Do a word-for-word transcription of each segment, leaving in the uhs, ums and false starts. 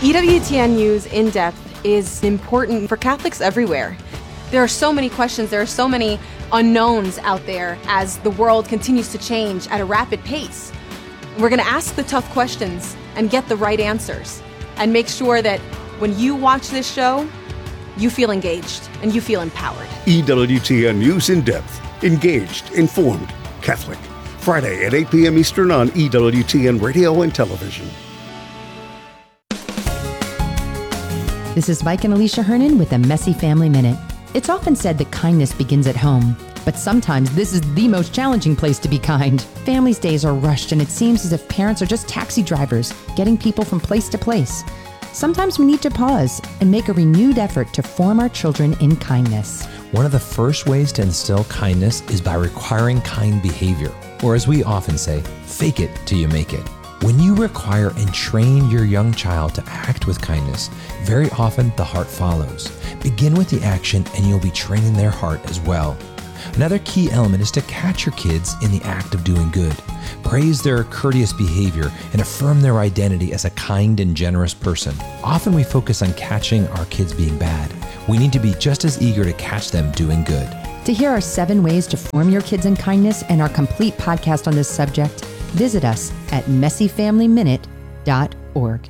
E W T N News In-Depth is important for Catholics everywhere. There are so many questions, there are so many unknowns out there as the world continues to change at a rapid pace. We're going to ask the tough questions and get the right answers and make sure that when you watch this show, you feel engaged and you feel empowered. E W T N News In-Depth. Engaged, informed, Catholic. Friday at eight p.m. Eastern on E W T N Radio and Television. This is Mike and Alicia Hernan with a Messy Family Minute. It's often said that kindness begins at home, but sometimes this is the most challenging place to be kind. Families' days are rushed, and it seems as if parents are just taxi drivers, getting people from place to place. Sometimes we need to pause and make a renewed effort to form our children in kindness. One of the first ways to instill kindness is by requiring kind behavior, or as we often say, fake it till you make it. When you require and train your young child to act with kindness, very often the heart follows. Begin with the action and you'll be training their heart as well. Another key element is to catch your kids in the act of doing good. Praise their courteous behavior and affirm their identity as a kind and generous person. Often we focus on catching our kids being bad. We need to be just as eager to catch them doing good. To hear our seven ways to form your kids in kindness and our complete podcast on this subject, visit us at messy family minute dot org.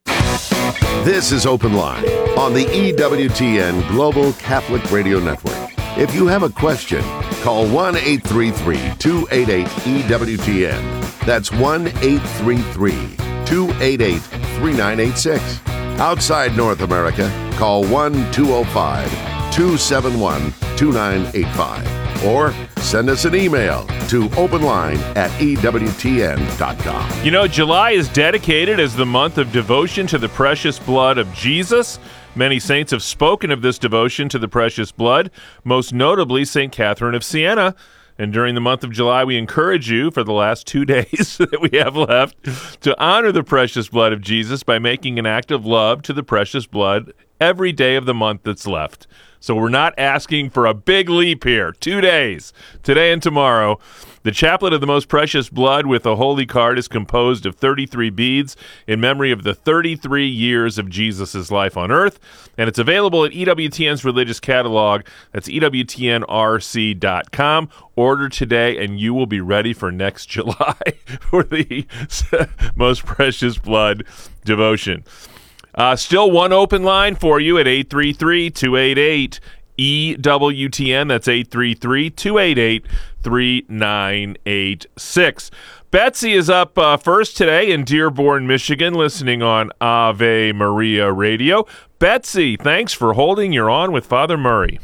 This is Open Line on the E W T N Global Catholic Radio Network. If you have a question, call one eight three three, two eight eight, E W T N. That's one eight three three, two eight eight, three nine eight six. Outside North America, call one two zero five, two seven one, two nine eight five. Or send us an email to openline at E W T N dot com. You know, July is dedicated as the month of devotion to the precious blood of Jesus. Many saints have spoken of this devotion to the precious blood, most notably Saint Catherine of Siena. And during the month of July, we encourage you for the last two days that we have left to honor the precious blood of Jesus by making an act of love to the precious blood every day of the month that's left. So we're not asking for a big leap here. Two days, today and tomorrow. The Chaplet of the Most Precious Blood with a holy card is composed of thirty-three beads in memory of the thirty-three years of Jesus' life on earth. And it's available at E W T N's religious catalog. That's E W T N R C dot com. Order today and you will be ready for next July for the Most Precious Blood devotion. Uh, still one open line for you at eight three three, two eight eight, E W T N. That's eight three three, two eight eight, three nine eight six. Betsy is up uh, first today in Dearborn, Michigan, listening on Ave Maria Radio. Betsy, thanks for holding. You're on with Father Murray.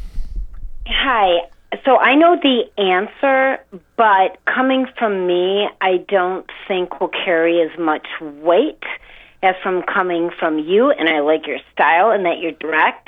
Hi. So I know the answer, but coming from me, I don't think will carry as much weight as from coming from you, and I like your style and that you're direct.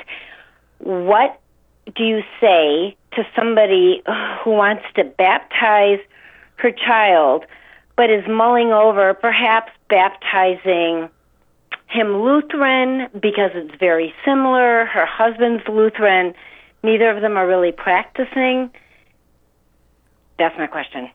What do you say to somebody who wants to baptize her child, but is mulling over perhaps baptizing him Lutheran because it's very similar, her husband's Lutheran, neither of them are really practicing? That's my question.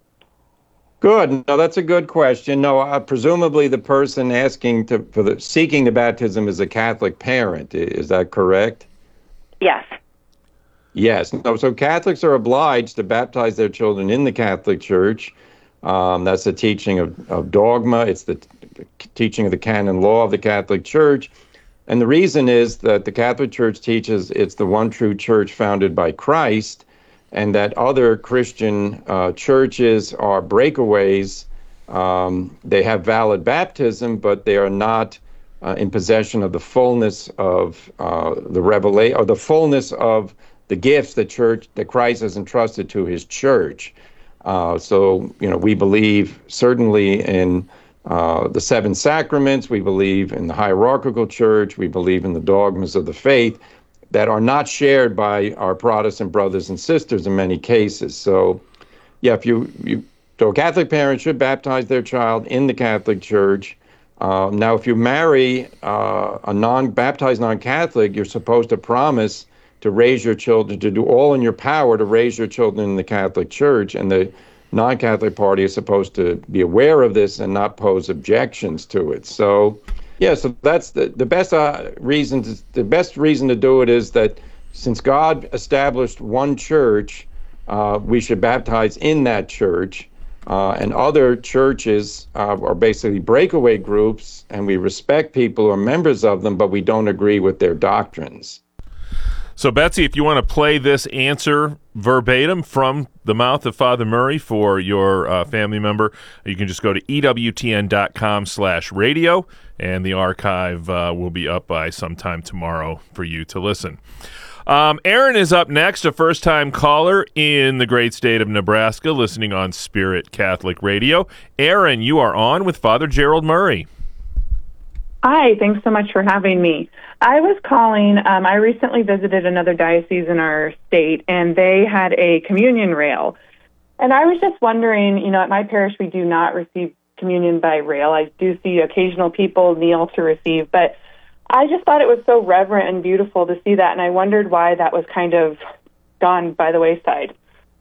Good. No, that's a good question. No, uh, presumably the person asking to for the seeking the baptism is a Catholic parent. Is that correct? Yes. Yes. No. So Catholics are obliged to baptize their children in the Catholic Church. Um, that's the teaching of, of dogma. It's the t- teaching of the canon law of the Catholic Church. And the reason is that the Catholic Church teaches it's the one true church founded by Christ, and that other Christian uh, churches are breakaways. Um, they have valid baptism, but they are not uh, in possession of the fullness of uh, the revelation, or the fullness of the gifts that church that Christ has entrusted to His church. Uh, so, you know, we believe certainly in uh, the seven sacraments. We believe in the hierarchical church. We believe in the dogmas of the faith that are not shared by our Protestant brothers and sisters in many cases. So, yeah, if you, you so a Catholic parent should baptize their child in the Catholic Church. Um, now, if you marry uh, a non-baptized non-Catholic, you're supposed to promise to raise your children, to do all in your power to raise your children in the Catholic Church, and the non-Catholic party is supposed to be aware of this and not pose objections to it. So, Yeah, so that's the the best uh, reason. To, the best reason to do it is that since God established one church, uh, we should baptize in that church. Uh, and other churches uh, are basically breakaway groups, and we respect people who are members of them, but we don't agree with their doctrines. So, Betsy, if you want to play this answer verbatim from the mouth of Father Murray for your uh, family member, you can just go to ewtn.com slash radio, and the archive uh, will be up by sometime tomorrow for you to listen. Um, Aaron is up next, a first-time caller in the great state of Nebraska, listening on Spirit Catholic Radio. Aaron, you are on with Father Gerald Murray. Hi, thanks so much for having me. I was calling, um, I recently visited another diocese in our state, and they had a communion rail. And I was just wondering, you know, at my parish we do not receive communion by rail. I do see occasional people kneel to receive, but I just thought it was so reverent and beautiful to see that, and I wondered why that was kind of gone by the wayside.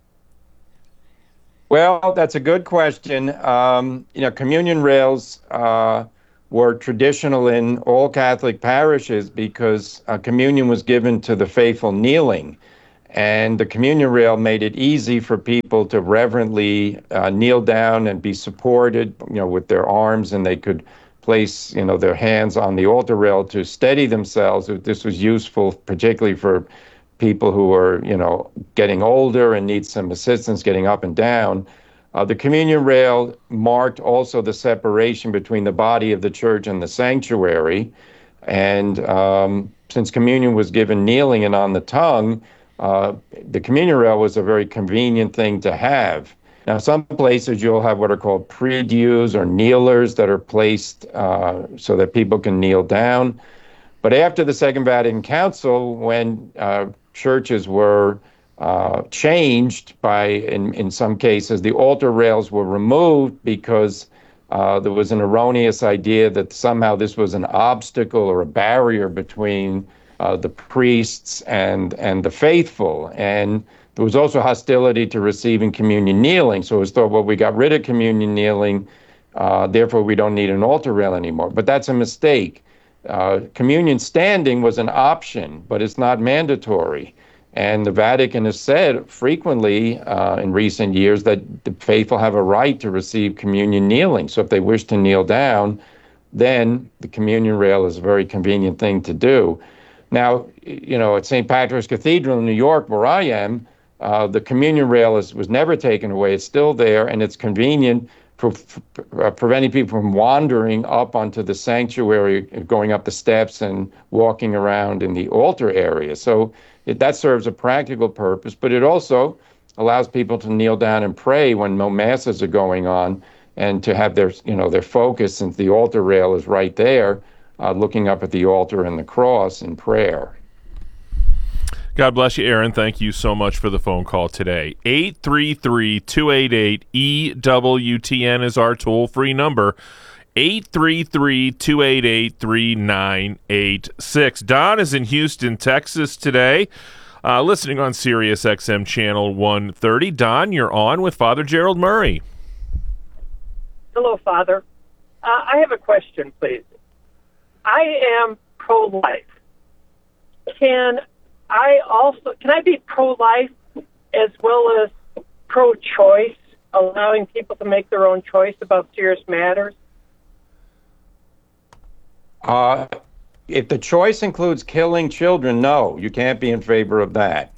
Well, that's a good question. Um, you know, communion rails uh, were traditional in all Catholic parishes because uh, communion was given to the faithful kneeling, and the communion rail made it easy for people to reverently uh, kneel down and be supported, you know, with their arms, and they could place, you know, their hands on the altar rail to steady themselves. This was useful particularly for people who are, you know, getting older and need some assistance getting up and down. Uh, the communion rail marked also the separation between the body of the church and the sanctuary. And um, since communion was given kneeling and on the tongue, uh, the communion rail was a very convenient thing to have. Now, some places you'll have what are called prie-dieus or kneelers that are placed uh, so that people can kneel down. But after the Second Vatican Council, when uh, churches were uh, changed by, in, in some cases, the altar rails were removed because uh, there was an erroneous idea that somehow this was an obstacle or a barrier between uh, the priests and, and the faithful. And there was also hostility to receiving communion kneeling. So it was thought, well, we got rid of communion kneeling, uh, therefore we don't need an altar rail anymore. But that's a mistake. Uh, communion standing was an option, but it's not mandatory. And the Vatican has said frequently uh, in recent years that the faithful have a right to receive communion kneeling. So if they wish to kneel down, then the communion rail is a very convenient thing to do. Now, you know, at Saint Patrick's Cathedral in New York, where I am, Uh, the communion rail is, was never taken away. It's still there, and it's convenient for, for uh, preventing people from wandering up onto the sanctuary, going up the steps and walking around in the altar area. So it, that serves a practical purpose, but it also allows people to kneel down and pray when no masses are going on, and to have their, you know, their focus, since the altar rail is right there, uh, looking up at the altar and the cross in prayer. God bless you, Aaron. Thank you so much for the phone call today. eight three three, two eight eight, E W T N is our toll-free number. eight three three, two eight eight, three nine eight six. Don is in Houston, Texas today, uh, listening on Sirius X M Channel one thirty. Don, you're on with Father Gerald Murray. Hello, Father. Uh, I have a question, please. I am pro-life. Can I also, can I be pro-life as well as pro-choice, allowing people to make their own choice about serious matters? Uh, if the choice includes killing children, no, you can't be in favor of that.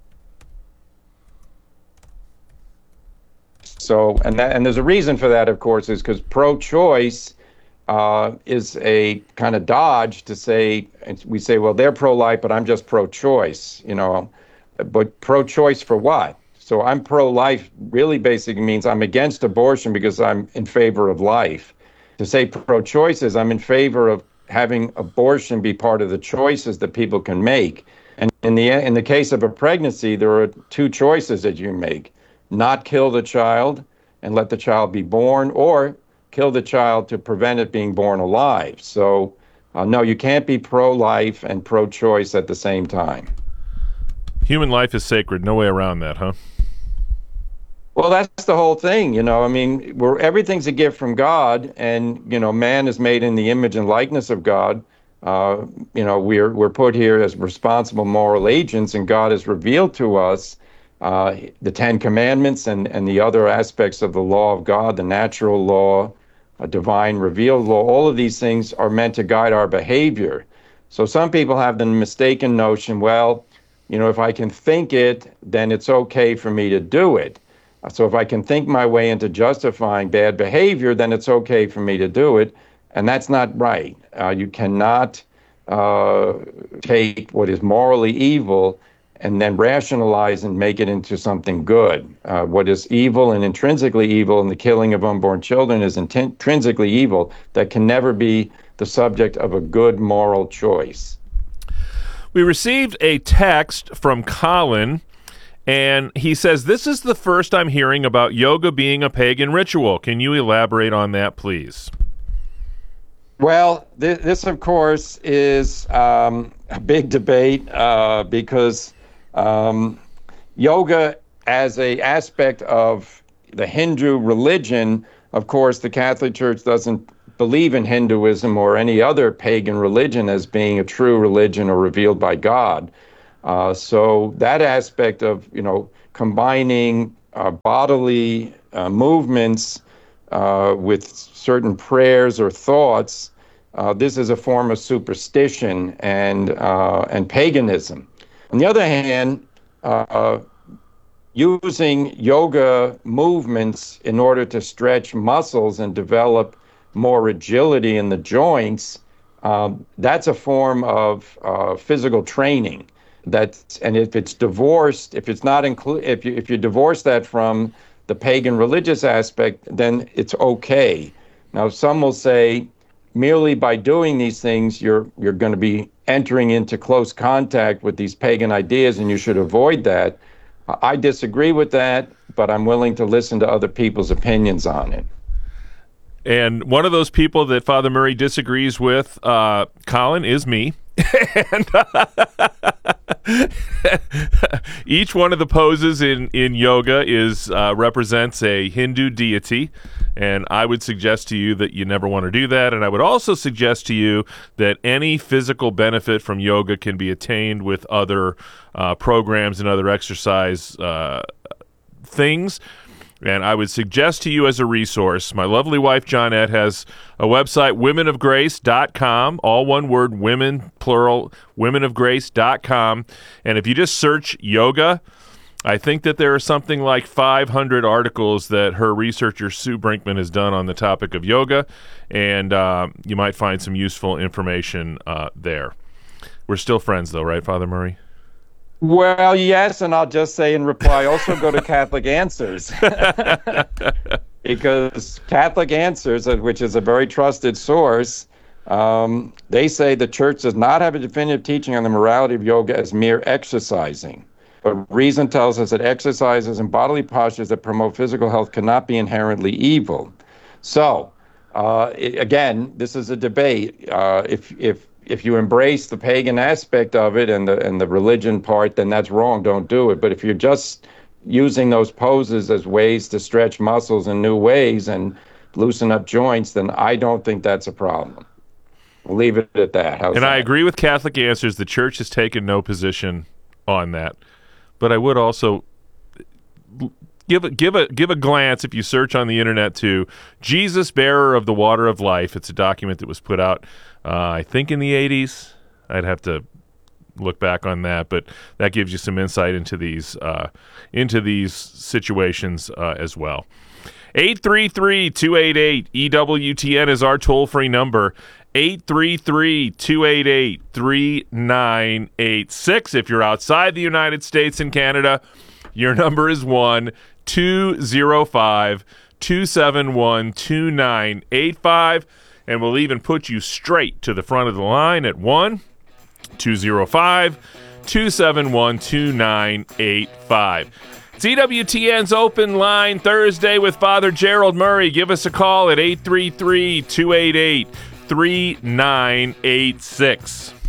So, and that, and there's a reason for that, of course, is because pro-choice Uh, is a kind of dodge to say, we say, well, they're pro-life, but I'm just pro-choice, you know. But pro-choice for what? So I'm pro-life really basically means I'm against abortion because I'm in favor of life. To say pro-choice is I'm in favor of having abortion be part of the choices that people can make. And in the in the case of a pregnancy, there are two choices that you make: not kill the child and let the child be born, or kill the child to prevent it being born alive. So, uh, no, you can't be pro-life and pro-choice at the same time. Human life is sacred. No way around that, huh? Well, that's the whole thing, you know. I mean, we're, everything's a gift from God, and you know, man is made in the image and likeness of God. Uh, you know, we're we're put here as responsible moral agents, and God has revealed to us uh, the Ten Commandments and and the other aspects of the law of God, the natural law, a divine revealed law. All of these things are meant to guide our behavior. So some people have the mistaken notion, well, you know, if I can think it, then it's okay for me to do it. So if I can think my way into justifying bad behavior, then it's okay for me to do it. And that's not right. Uh, you cannot uh, take what is morally evil and then rationalize and make it into something good. Uh, what is evil and intrinsically evil, and the killing of unborn children is intrinsically evil, that can never be the subject of a good moral choice. We received a text from Colin, and he says, this is the first I'm hearing about yoga being a pagan ritual. Can you elaborate on that, please? Well, th- this, of course, is um, a big debate uh, because um, yoga as a aspect of the Hindu religion, of course, the Catholic Church doesn't believe in Hinduism or any other pagan religion as being a true religion or revealed by God. Uh, so that aspect of, you know, combining uh, bodily uh, movements uh, with certain prayers or thoughts, uh, this is a form of superstition and uh, and paganism. On the other hand, uh, using yoga movements in order to stretch muscles and develop more agility in the joints, um, that's a form of uh, physical training. That's, and if it's divorced, if it's not include, if you if you divorce that from the pagan religious aspect, then it's okay. Now, some will say, merely by doing these things, you're you're going to be entering into close contact with these pagan ideas, and you should avoid that. I disagree with that, but I'm willing to listen to other people's opinions on it. And one of those people that Father Murray disagrees with, uh, Colin, is me. and uh, each one of the poses in, in yoga is uh, represents a Hindu deity, and I would suggest to you that you never want to do that. And I would also suggest to you that any physical benefit from yoga can be attained with other uh, programs and other exercise uh, things. And I would suggest to you as a resource, my lovely wife, Johnette, has a website, women of grace dot com, all one word, women, plural, women of grace dot com. And if you just search yoga, I think that there are something like five hundred articles that her researcher, Sue Brinkman, has done on the topic of yoga. And uh, you might find some useful information uh, there. We're still friends, though, right, Father Murray? Well, yes, and I'll just say in reply, also go to Catholic Answers. Because Catholic Answers, which is a very trusted source, um, they say the Church does not have a definitive teaching on the morality of yoga as mere exercising. But reason tells us that exercises and bodily postures that promote physical health cannot be inherently evil. So, uh, it, again, this is a debate. Uh, if if If you embrace the pagan aspect of it and the and the religion part, then that's wrong. Don't do it. But if you're just using those poses as ways to stretch muscles in new ways and loosen up joints, then I don't think that's a problem. We'll leave it at that. How's and that? I agree with Catholic Answers. The Church has taken no position on that. But I would also give a, give a give a glance, if you search on the internet, to Jesus, Bearer of the Water of Life. It's a document that was put out, uh, I think, in the eighties. I'd have to look back on that, but that gives you some insight into these uh, into these situations uh, as well. eight three three, two eight eight, E W T N is our toll-free number. eight three three, two eight eight, three nine eight six. If you're outside the United States and Canada, your number is one two zero five, two seven one, two nine eight five, and we'll even put you straight to the front of the line at one two zero five, two seven one, two nine eight five. It's E W T N's Open Line Thursday with Father Gerald Murray. Give us a call at eight three three, two eight eight, three nine eight six.